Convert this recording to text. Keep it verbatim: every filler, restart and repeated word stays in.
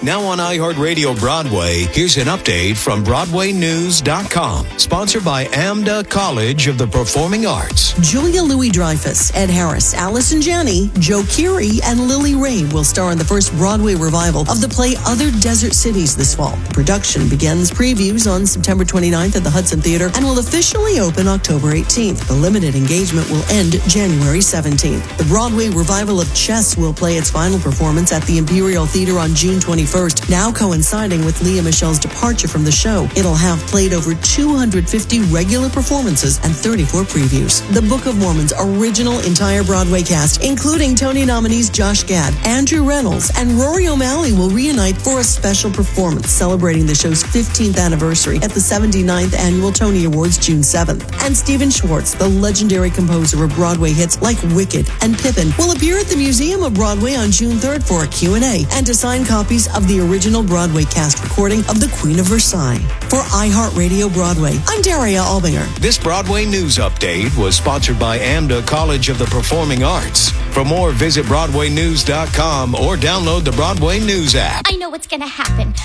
Now on iHeartRadio Broadway, here's an update from Broadway News dot com. Sponsored by AMDA College of the Performing Arts. Julia Louis-Dreyfus, Ed Harris, Allison Janney, Joe Keery, and Lily Ray will star in the first Broadway revival of the play Other Desert Cities this fall. Production begins previews on September twenty-ninth at the Hudson Theater and will officially open October eighteenth. The limited engagement will end January seventeenth. The Broadway revival of Chess will play its final performance at the Imperial Theater on June twenty-first, now coinciding with Lea Michele's departure from the show. It'll have played over two hundred fifty regular performances and thirty-four previews. The Book of Mormon's original entire Broadway cast, including Tony nominees Josh Gad, Andrew Reynolds, and Rory O'Malley, will reunite for a special performance celebrating the show's fifteenth anniversary at the seventy-ninth Annual Tony Awards June seventh. And Stephen Schwartz, the legendary composer of Broadway hits like Wicked and Pippin, will appear at the Museum of Broadway on June third for a Q and A and to sign copies of the original Broadway cast recording of The Queen of Versailles. For iHeartRadio Broadway, I'm Daria Albinger. This Broadway News Update was sponsored by AMDA College of the Performing Arts. For more, visit Broadway News dot com or download the Broadway News app. I know what's going to happen.